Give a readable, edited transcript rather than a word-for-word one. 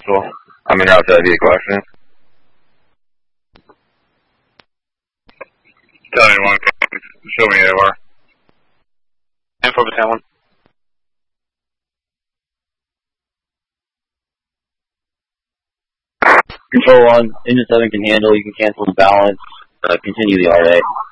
possible. I'm in route to ID question. Tell me one. Show me AOR. Info for 10-1. Control 1, Engine 7 can handle, you can cancel the balance, continue the RA.